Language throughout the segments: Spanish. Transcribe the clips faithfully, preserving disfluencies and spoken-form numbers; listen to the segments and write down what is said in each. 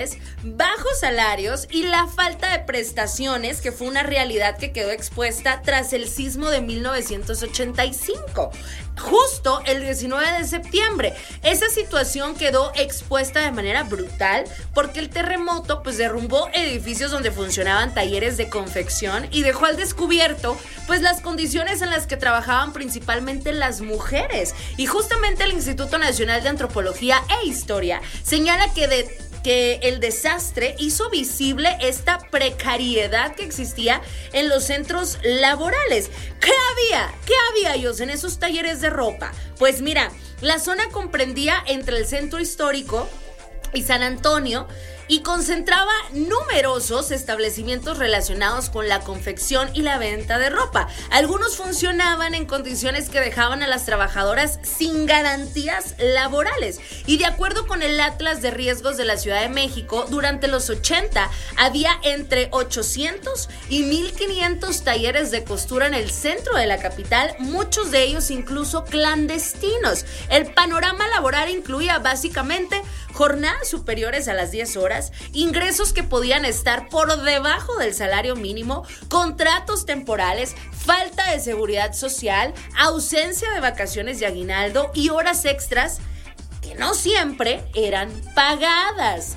bajos salarios y la falta de prestaciones, que fue una realidad que quedó expuesta tras el sismo de mil novecientos ochenta y cinco, justo el diecinueve de septiembre. Esa situación quedó expuesta de manera brutal porque el terremoto pues derrumbó edificios donde funcionaban talleres de confección y dejó al descubierto pues las condiciones en las que trabajaban principalmente las mujeres. Y justamente el Instituto Nacional de Antropología e Historia señala que de que el desastre hizo visible esta precariedad que existía en los centros laborales. ¿Qué había? ¿Qué había ellos en esos talleres de ropa? Pues mira, la zona comprendía entre el centro histórico y San Antonio y concentraba numerosos establecimientos relacionados con la confección y la venta de ropa. Algunos funcionaban en condiciones que dejaban a las trabajadoras sin garantías laborales. Y de acuerdo con el Atlas de Riesgos de la Ciudad de México, durante los ochenta había entre ochocientos y mil quinientos talleres de costura en el centro de la capital, muchos de ellos incluso clandestinos. El panorama laboral incluía básicamente jornadas superiores a las diez horas, ingresos que podían estar por debajo del salario mínimo, contratos temporales, falta de seguridad social, ausencia de vacaciones y aguinaldo y horas extras que no siempre eran pagadas.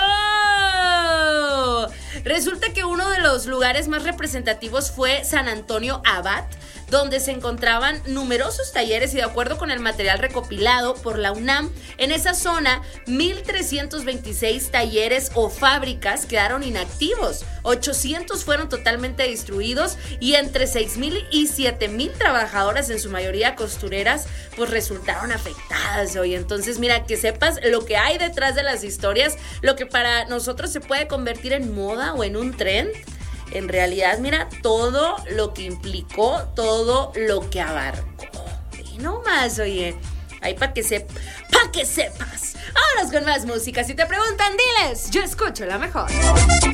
¡Oh! Resulta que uno de los lugares más representativos fue San Antonio Abad, donde se encontraban numerosos talleres y de acuerdo con el material recopilado por la UNAM, en esa zona mil trescientos veintiséis talleres o fábricas quedaron inactivos, ochocientos fueron totalmente destruidos y entre seis mil y siete mil trabajadoras, en su mayoría costureras, pues resultaron afectadas hoy. Entonces mira, que sepas lo que hay detrás de las historias, lo que para nosotros se puede convertir en moda o en un trend. En realidad, mira, todo lo que implicó, todo lo que abarcó. Y no más, oye, ahí para que, sep pa que sepas. Vámonos con más música. Si te preguntan, diles, yo escucho la mejor.